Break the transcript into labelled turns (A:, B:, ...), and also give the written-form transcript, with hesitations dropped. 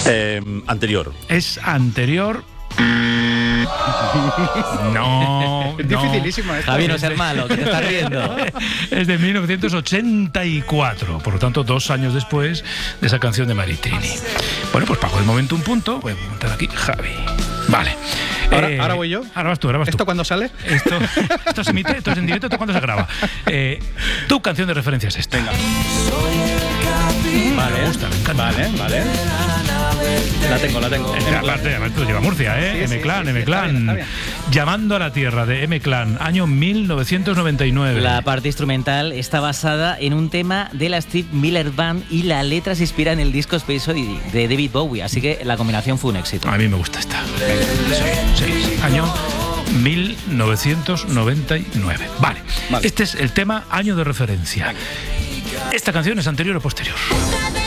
A: Anterior.
B: Es anterior. No,
C: es dificilísimo esto.
D: Javi, no seas malo, que te estás riendo.
B: Es de 1984, por lo tanto 2 años después de esa canción de Maritrini. Bueno, pues pago de momento un punto. Voy a apuntar aquí Javi. Vale.
C: Ahora voy yo.
B: Ahora vas tú.
C: ¿Esto cuándo sale?
B: Esto se emite, esto es en directo, esto cuándo se graba. Tu canción de referencia es esta.
C: Venga.
B: Vale, me gusta, me encanta.
C: Vale. La tengo.
B: Aparte, lleva Murcia,
C: Sí,
B: M-Clan.
C: está bien.
B: Llamando a la Tierra, de M-Clan, año 1999.
D: La parte instrumental está basada en un tema de la Steve Miller Band y la letra se inspira en el disco Space Oddity de David Bowie, así que la combinación fue un éxito.
B: A mí me gusta esta. Sí. Año 1999. Vale. Este es el tema, año de referencia. ¿Esta canción es anterior o posterior?